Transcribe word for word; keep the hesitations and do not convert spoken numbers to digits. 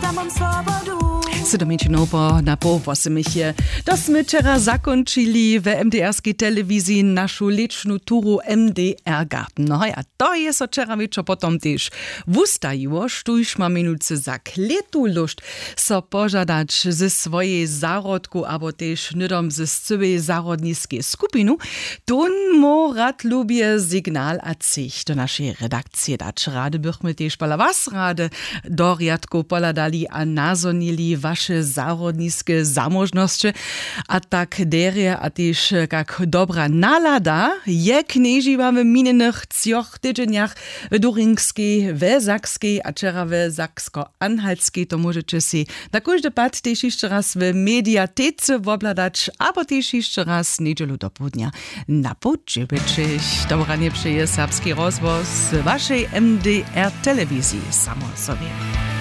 ja mam swobodu. Siedemicianopo na po osmich. To sme wczera zakończyli w M D R-skiej telewizji naszą liczną turu M D R Garten. No a to jest wczera wieczór potom też wustajiło, sztuż ma minuty za kletu lust so pożadać ze swojej zarodku, albo też nydom ze swojej zarodniskiej skupinu. Tun mo rad lubię sygnal a cich do naszej redakcji dać. Rady bychmy też pola was rady do riadku poladali a nazonili wasze zarodniskie zamożności, a tak derie, a też jak dobra nalada, jak neżywamy w minionych cioch tydzieniach w Duringskiej, w Sakskiej, a czera w Saksko-Anhaltskiej, to możecie si na każdy pad też jeszcze raz w mediatece wobladać, albo też jeszcze raz niedzielu do południa na podżybyczyć. Dobra nie przyje serbski rozwoz waszej M D R telewizji samo sobie.